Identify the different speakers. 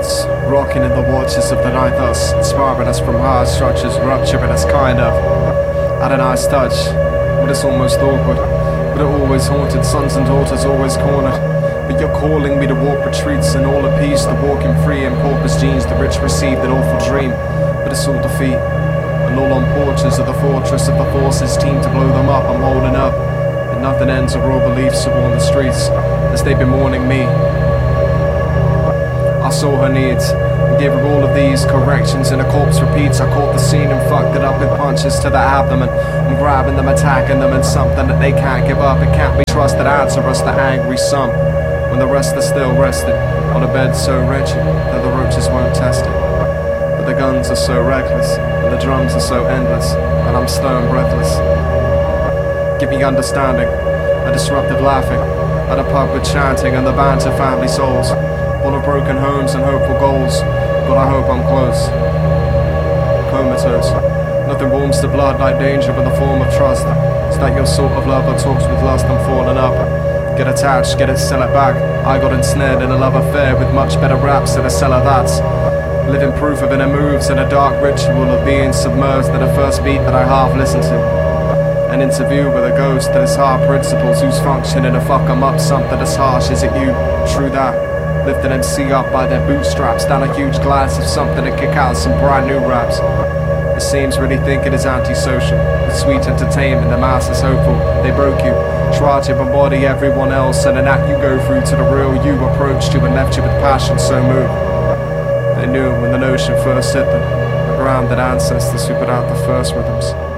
Speaker 1: us, rocking in the watches of the night, thus inspiring us from higher structures, rupturing us kind of. At a nice touch, but it's almost awkward. But it always haunted, sons and daughters always cornered. But you're calling me to walk retreats and all appease the walking free in paupers' jeans. The rich received an awful dream, but it's all defeat. And all on porches of the fortress of the forces team to blow them up. I'm holding up, and nothing ends of raw beliefs are on the streets as they've been mourning me. I saw her needs and gave her all of these corrections, and a corpse repeats. I caught the scene and fucked it up with punches to the abdomen. I'm grabbing them, attacking them, and something that they can't give up. It can't be trusted, answer us the angry some. When the rest are still rested on a bed so wretched that the roaches won't test it. But the guns are so reckless and the drums are so endless, and I'm stone breathless. Give me understanding, a disruptive laughing at a pub with chanting and the banter family souls. Full of broken homes and hopeful goals, but I hope I'm close. Comatose. Nothing warms the blood like danger in the form of trust. It's that your sort of lover talks with lust. I'm falling up. Get attached, get it, sell it back. I got ensnared in a love affair with much better raps than a seller that's living proof of inner moves and a dark ritual of being submerged at a first beat that I half listen to. An interview with a ghost that is hard principles who's functioning to fuck 'em up. Something as harsh as it you. True that. Lift an MC up by their bootstraps, down a huge glass of something to kick out some brand new raps. It seems really think it is antisocial, with sweet entertainment, the mass is hopeful. They broke you, tried to embody everyone else, and an act you go through to the real you approached you and left you with passion so moved. They knew when the notion first hit them, the grounded ancestors who put out the first rhythms.